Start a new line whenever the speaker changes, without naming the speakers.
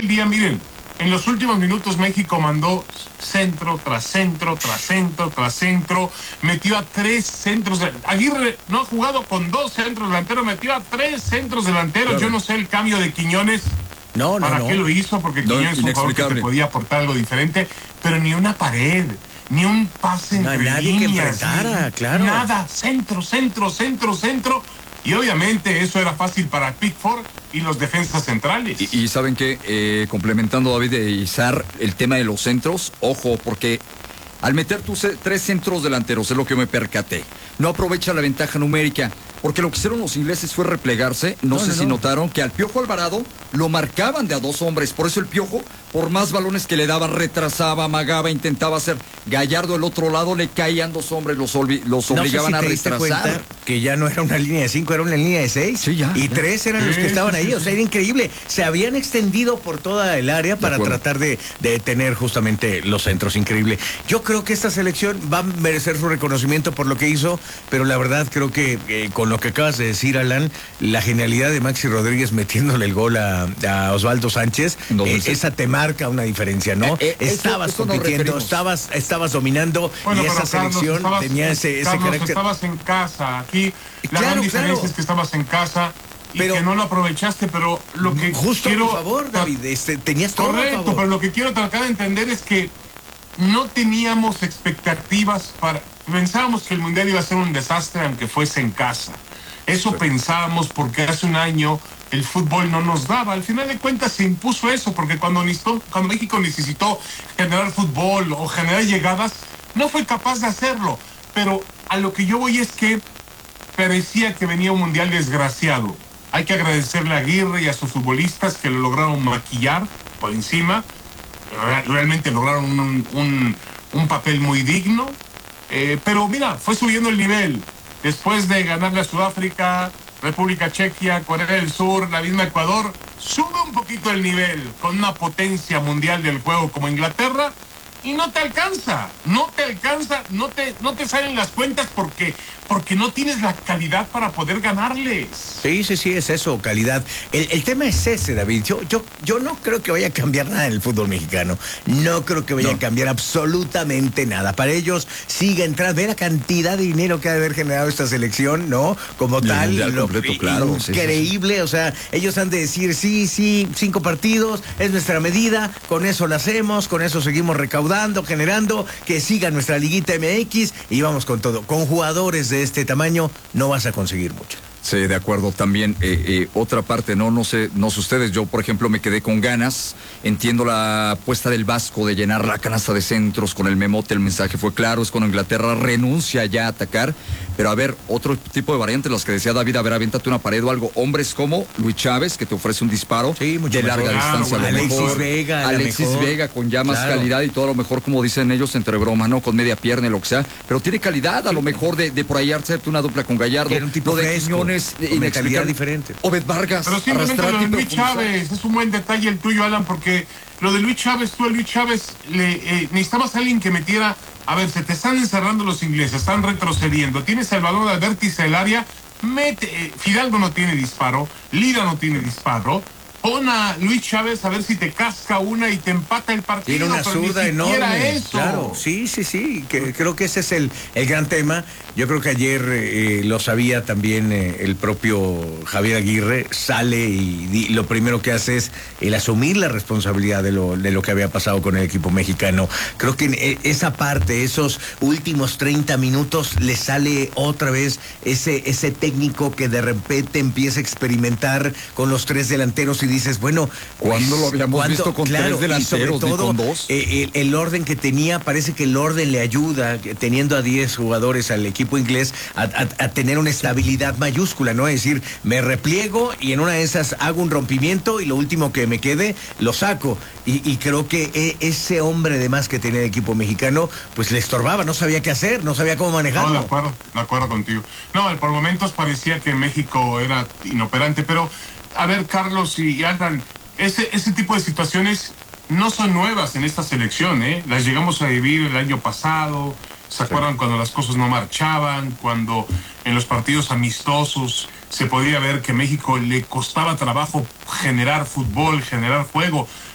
del día, miren, en los últimos minutos México mandó centro tras centro, tras centro, tras centro, metió a 3 centros. Aguirre no ha jugado con 2 centros delanteros, metió a 3 centros delanteros. Claro. Yo no sé el cambio de Quiñones. ¿Para qué lo hizo? Porque Quiñones es un jugador que te podía aportar algo diferente, pero ni una pared, ni un pase entre líneas,
claro.
Nada, centro. Y obviamente eso era fácil para Pickford y los defensas centrales.
Y ¿saben qué? Complementando David e Izar, el tema de los centros, ojo, porque al meter tus 3 centros delanteros, es lo que me percaté, no aprovecha la ventaja numérica, porque lo que hicieron los ingleses fue replegarse. No sé si notaron que al Piojo Alvarado lo marcaban de a 2 hombres, por eso el Piojo, por más balones que le daban, retrasaba, amagaba, intentaba hacer. Gallardo del otro lado le caían 2 hombres, los obligaban a retrasar.
Que ya no era una línea de 5, era una línea de 6.
Sí, ya.
Y 3 eran los que estaban ahí, o sea, era increíble. Se habían extendido por toda el área para tratar de tener justamente los centros, increíble. Yo creo que esta selección va a merecer su reconocimiento por lo que hizo, pero la verdad creo que con lo que acabas de decir, Alan, la genialidad de Maxi Rodríguez metiéndole el gol a Osvaldo Sánchez, esa te marca una diferencia, ¿no? Estabas compitiendo, estabas dominando, y esa selección tenía ese carácter.
Estabas en casa, aquí la gran diferencia es que estabas en casa y que no lo aprovechaste, pero lo que
justo
quiero...
por favor, David, tenías todo.
Correcto, pero lo que quiero tratar de entender es que no teníamos expectativas pensábamos que el Mundial iba a ser un desastre aunque fuese en casa. Eso pensábamos porque hace un año el fútbol no nos daba. Al final de cuentas se impuso eso, porque cuando México necesitó generar fútbol o generar llegadas, no fue capaz de hacerlo. Pero a lo que yo voy es que parecía que venía un Mundial desgraciado. Hay que agradecerle a Aguirre y a sus futbolistas que lo lograron maquillar por encima. Realmente lograron un papel muy digno. Pero mira, fue subiendo el nivel. Después de ganarle a Sudáfrica, República Checa, Corea del Sur, la misma Ecuador, sube un poquito el nivel con una potencia mundial del juego como Inglaterra y no te alcanza, no te salen las cuentas porque no tienes la calidad para poder ganarles.
Sí, es eso, calidad. El tema es ese, David. Yo no creo que vaya a cambiar nada en el fútbol mexicano. No creo que vaya a cambiar absolutamente nada. Para ellos sigue entrando. Ve la cantidad de dinero que ha de haber generado esta selección, ¿no? Como tal,
claro,
increíble. O sea, ellos han de decir, sí, 5 partidos, es nuestra medida, con eso la hacemos, con eso seguimos recaudando, generando, que siga nuestra liguita MX y vamos con todo. Con jugadores de este tamaño no vas a conseguir mucho.
Sí, de acuerdo. También otra parte, no sé ustedes, yo por ejemplo me quedé con ganas. Entiendo la apuesta del Vasco de llenar la canasta de centros con el memote. El mensaje fue claro, es cuando Inglaterra renuncia ya a atacar. Pero a ver, otro tipo de variantes, las que decía David, a ver, aviéntate una pared o algo. Hombres como Luis Chávez, que te ofrece un disparo de larga distancia. Alexis Vega con ya más calidad y todo, a lo mejor, como dicen ellos, entre broma, ¿no? Con media pierna y lo que sea. Pero tiene calidad, a lo mejor de por ahí hacerte una dupla con Gallardo.
Era un tipo
de Quiñones,
mentalidad diferente.
Obed Vargas.
Pero simplemente lo de Luis Chávez es un buen detalle el tuyo, Alan, porque lo de Luis Chávez, necesitabas a alguien que metiera. A ver, se te están encerrando los ingleses, están retrocediendo, tienes el balón al vértice del área, Fidalgo no tiene disparo, Lira no tiene disparo, pon a Luis Chávez a ver si te casca una y te empata el partido.
Tiene una zurda enorme.
Eso.
Claro, sí, creo que ese es el gran tema. Yo creo que ayer lo sabía también el propio Javier Aguirre, sale y lo primero que hace es el asumir la responsabilidad de lo que había pasado con el equipo mexicano. Creo que en esa parte, esos últimos 30 minutos, le sale otra vez ese técnico que de repente empieza a experimentar con los 3 delanteros y dices, bueno,
¿cuándo lo habíamos visto con 3 delanteros,
sobre todo,
ni con 2?
El orden que tenía, parece que el orden le ayuda, teniendo a 10 jugadores al equipo inglés, a tener una estabilidad mayúscula, ¿no? Es decir, me repliego y en una de esas hago un rompimiento y lo último que me quede, lo saco. Y creo que ese hombre de más que tenía el equipo mexicano, pues le estorbaba, no sabía qué hacer, no sabía cómo manejarlo.
No, de acuerdo contigo. No, por momentos parecía que México era inoperante, pero a ver, Carlos y Alan, ese tipo de situaciones no son nuevas en esta selección, ¿eh? Las llegamos a vivir el año pasado. ¿Se acuerdan cuando las cosas no marchaban? Cuando en los partidos amistosos se podía ver que a México le costaba trabajo generar fútbol, generar juego.